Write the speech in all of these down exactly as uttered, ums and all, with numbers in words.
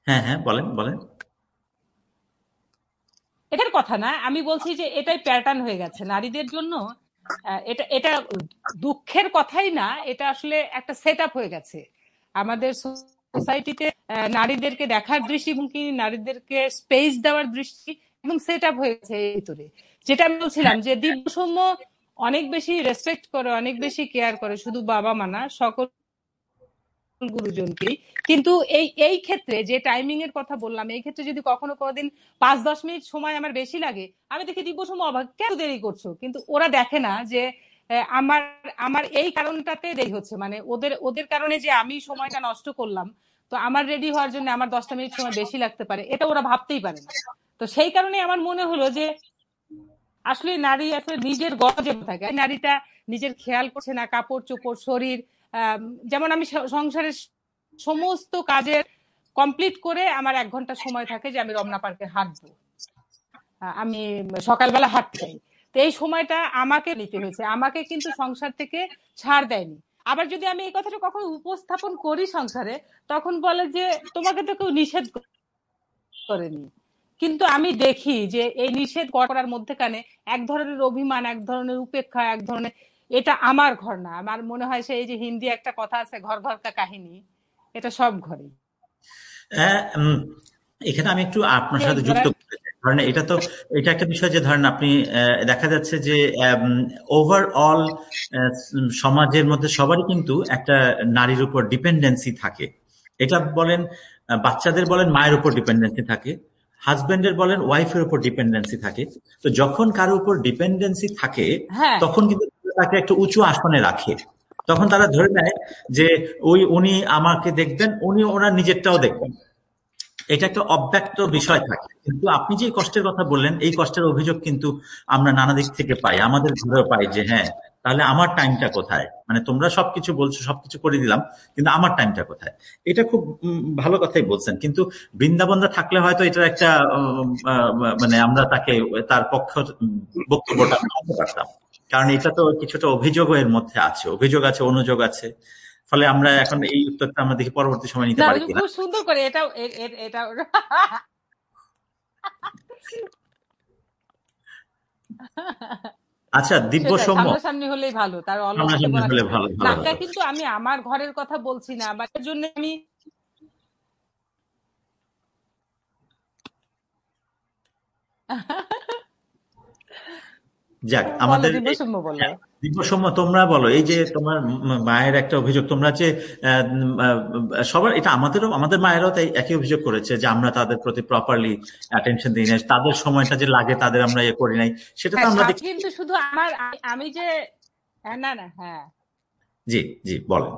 হ্যাঁ হ্যাঁ বলেন বলেন। এটার কথা না, আমি বলছি যে এটাই প্যাটার্ন হয়ে গেছে নারীদের জন্য। আহ, এটা এটা দুঃখের কথাই না, এটা আসলে একটা সেট আপ হয়ে গেছে আমাদের সোসাইটিতে। নারীদেরকে দেখার দৃষ্টিভঙ্গি, নারীদেরকে স্পেস দেওয়ার দৃষ্টি এবং সেট আপ হয়ে গেছে এর ভিতরে। যেটা আমি বলছিলাম যে দিব্যসৌম্য অনেক বেশি রেসপেক্ট করে, অনেক বেশি কেয়ার করে, শুধু বাবা মা না, সকল গুরুজনকেই। কিন্তু এই এই ক্ষেত্রে যে টাইমিং এর কথা বললাম, এই ক্ষেত্রে যদি কখনো কোনোদিন পাঁচ দশ মিনিট সময় আমার বেশি লাগে, আমি দেখি দিব্যসৌম্য অবাক, কেন দেরি করছো? কিন্তু ওরা দেখে না যে আহ, আমার আমার এই কারণটাতে দেরি হচ্ছে, মানে ওদের ওদের কারণে যে আমি সময়টা নষ্ট করলাম, তো আমার রেডি হওয়ার জন্য আমার দশটা মিনিট সময় বেশি লাগতে পারে, এটা ওরা ভাবতেই পারে না। তো সেই কারণে আমার মনে হলো যে আসলে নারী আসলে নিজের গরজে থাকে, নারীটা নিজের খেয়াল করছে না, কাপড় চোপড়, শরীর। আহ, যেমন আমি স- সংসারের সমস্ত কাজের কমপ্লিট করে আমার এক ঘন্টা সময় থাকে যে আমি রমনা পার্কে হাঁটবো, আহ, আমি সকালবেলা হাঁটতে চাই। তো এই সময়টা আমাকে নিতে হয়েছে, আমাকে কিন্তু সংসার থেকে ছাড় দেয়নি। আবার যদি আমি এই কথাটা কখনো উপস্থাপন করি সংসারে, তখন বলে যে তোমাকে তো কেউ নিষেধ করেনি। কিন্তু আমি দেখি যে এই নিষেধ করার মধ্যেখানে এক ধরনের অভিমান, এক ধরনের উপেক্ষা, এক ধরনের, এটা আমার ঘর না। আমার মনে হয় সেই যে হিন্দি একটা কথা আছে, ঘর ঘর কা কাহিনী, এটা সব ঘরে। আহ, উম, এখানে আমি একটু আপনার সাথে যুক্ত করতে চাই। ধরেন এটা তো এটা একটা বিষয় যে ধরেন আপনি আহ, দেখা যাচ্ছে যে ওভারঅল সমাজের মধ্যে সবারই কিন্তু একটা নারীর উপর ডিপেন্ডেন্সি থাকে। এটা বলেন আহ, বাচ্চাদের বলেন মায়ের উপর ডিপেন্ডেন্সি থাকে, হাজবেন্ডের বলেন ওয়াইফের উপর ডিপেন্ডেন্সি থাকে। তো যখন কারো উপর ডিপেন্ডেন্সি থাকে হ্যাঁ, তখন কিন্তু তাকে একটা উঁচু আসনে রাখে। তখন তারা ধরে নেয় যে ওই উনি আমাকে দেখবেন, উনি ওনার নিজেরটাও দেখবেন। এটা একটা অব্যক্ত বিষয় থাকে, কিন্তু আপনি যে কষ্টের কথা বললেন এই কষ্টের অভিযোগ কিন্তু আমরা নানা দিক থেকে পাই, আমাদের ঘরেও পাই যে হ্যাঁ তাহলে আমার টাইমটা কোথায়, মানে তোমরা সবকিছু বলছো সবকিছু করে দিলাম কিন্তু আমার টাইমটা কোথায়। এটা খুব উম, ভালো কথাই বলছেন, কিন্তু বৃন্দাবনদা থাকলে হয়তো এটার একটা উম, আহ, মানে আমরা তাকে তার পক্ষ উম, বক্তব্যটা মানতে পারতাম। কারণ এটা তো কিছুটা অভিযোগ এর মধ্যে আছে, অভিযোগ আছে, অনুযোগ আছে। ফলে আমরা এখন এই উত্তরটা আমরা দেখি পরবর্তী সময় নিতে না, পারি ওই যে কিনা। খুব সুন্দর করে এটাও এ- এ- এটা আচ্ছা দিব্য সেটাই, সৌম্য, সামনাসামনি হলেই ভালো, তার অলক্ষ্যে সামনাসামনি বলা হলে কিছু নেই। ভালো না, ভালো এটা হতো। কিন্তু আমি আমার ঘরের কথা বলছি না, বা এর জন্য আমি যাক বলো আমাদের এই- দিব্যসৌম্য, বলো। হ্যাঁ, দিব্য সৌম্য তোমরা বলো, এই যে তোমার ম- মায়ের একটা অভিযোগ, তোমরা যে আহ, উম, আহ, সবার, এটা আমাদেরও, আমাদের মায়েরাও তাই একই অভিযোগ করেছে যে আমরা তাদের প্রতি প্রপারলি অ্যাটেনশন দিই নাই, তাদের সময়টা যে লাগে তাদের আমরা ইয়ে করি নাই, সেটা তো হ্যাঁ, আমরা স্বামী দেখি। কিন্তু শুধু আমার, আমি আমি যে হ্যাঁ, না না, হ্যাঁ, জি জি বলেন।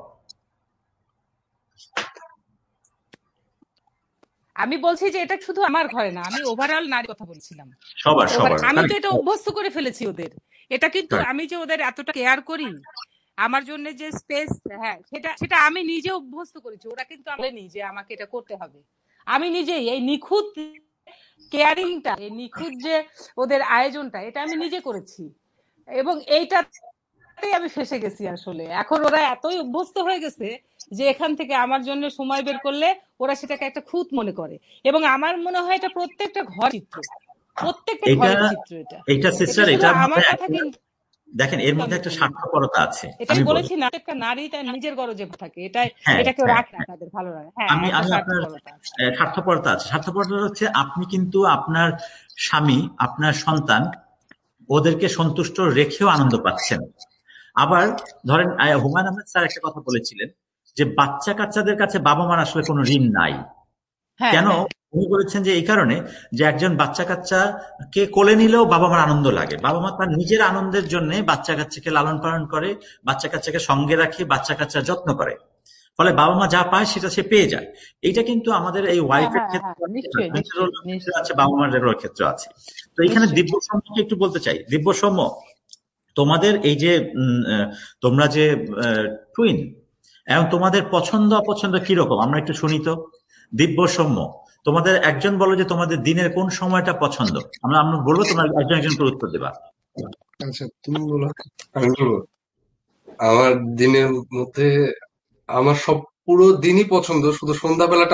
আমি বলছি যে এটা শুধু আমার ঘরে না, আমি ওভারঅল নারী কথা বলছিলাম। সবার ওভার সবার আমি তো কারেক্ট এটা অভ্যস্ত করে ফেলেছি ওদের। এটা কিন্তু কারেক্ট। আমি যে ওদের এতটা কেয়ার করি, আমার জন্য যে স্পেস, হ্যাঁ, সেটা সেটা আমি নিজে অভ্যস্ত করেছি। ওরা কিন্তু বলেনি যে আমাকে এটা করতে হবে। আমি নিজেই এই নিখুঁত কেয়ারিংটা, এই নিখুঁত যে ওদের আয়োজনটা, এটা আমি নিজে করেছি। এবং এইটাতেই আমি ফেসে গেছি আসলে। এখন ওরা এতই অভ্যস্ত হয়ে গেছে যে এখান থেকে আমার জন্য সময় বের করলে ওরা সেটাকে একটা খুঁত মনে করে। এবং আমার মনে হয় এটা প্রত্যেকটা ঘর চিত্র, প্রত্যেকটা এটা ঘরের চিত্র এটা। এইটা এটা সিস্টার, শুধু এটার মধ্যে আমার কথা একটা- কিন্তু দেখেন এর মধ্যে আমি একটা বলি না, স্বার্থপরতা আছে, এটা আমি আমি বলি। বলেছি না, একটা নারী তার নিজের গরজে থাকে, এটাই, হ্যাঁ এটা কেউ হ্যাঁ রাখে না, হ্যাঁ। তাদের ভালো লাগে, হ্যাঁ, আমি একটা আমি আপনার স্বার্থপরতা আছে। আহ, স্বার্থপরতা আছে, স্বার্থপরতা হচ্ছে আপনি কিন্তু আপনার স্বামী, আপনার সন্তান, ওদেরকে সন্তুষ্ট রেখেও আনন্দ পাচ্ছেন। আবার ধরেন আহ, হুমায়ুন আহমেদ স্যার একটা কথা বলেছিলেন যে বাচ্চা কাচ্চাদের কাছে বাবা মার আসলে কোনো ঋণ নাই। হ্যাঁ, কেন? হ্যাঁ, উনি বলেছেন যে এই কারণে যে একজন বাচ্চা কাচ্চা কে কোলে নিলেও বাবা মার আনন্দ লাগে, বাবা মা তার নিজের আনন্দের জন্য বাচ্চা কাচ্চাকে লালন পালন করে, বাচ্চা কাচ্চাকে সঙ্গে রাখে, বাচ্চা কাচ্চা যত্ন করে। ফলে বাবা মা যা পায় সেটা সে পেয়ে যায়। এইটা কিন্তু আমাদের এই হ্যাঁ, ওয়াইফের হ্যাঁ, হ্যাঁ, ক্ষেত্রে আছে, নিশ্চয়ই, হাজবেন্ডের নিশ্চয়ই, ক্ষেত্রে নিশ্চয়ই, আছে, বাবা মার ক্ষেত্রে আছে। তো এখানে নিশ্চয়ই। দিব্য সৌম্যকে একটু বলতে চাই, দিব্য সৌম্য তোমাদের এই যে উম, আহ, তোমরা যে টুইন, এবং তোমাদের পছন্দ অপছন্দ কিরকম আমরা একটু শুনি তো। দিব্য সৌম্য, তোমাদের একজন বলো যে তোমাদের দিনের কোন সময়টা পছন্দ, আমরা আমরা বলবো, তোমরা একজন একজন করে উত্তর দেবা। আচ্ছা তুমি বলো। আমি বলবো। আমার দিনের মধ্যে আমার সব পুরো দিনই পছন্দ, শুধু সন্ধ্যাবেলাটা